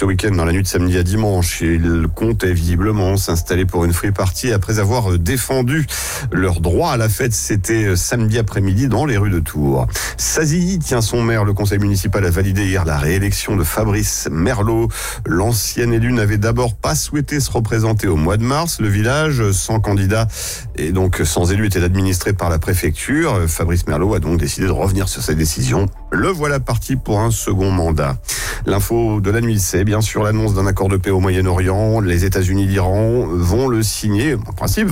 ce week-end, dans la nuit de samedi à dimanche. Ils comptaient visiblement s'installer pour une free party après avoir défendu leur droit à la fête. C'était samedi après-midi dans les rues de Tours. Sazilly tient son maire. Le conseil municipal a validé hier la réélection de Fabrice Merlot. L'ancien élu n'avait d'abord pas souhaité se représenter au mois de mars. Le village, sans candidat et donc sans élu, était administré par la préfecture. Fabrice Merlot a donc décidé de revenir sur sa décision. Le voilà parti pour un second mandat. L'info de la nuit, c'est bien sûr l'annonce d'un accord de paix au Moyen-Orient. Les États-Unis et l'Iran vont le signer, en principe.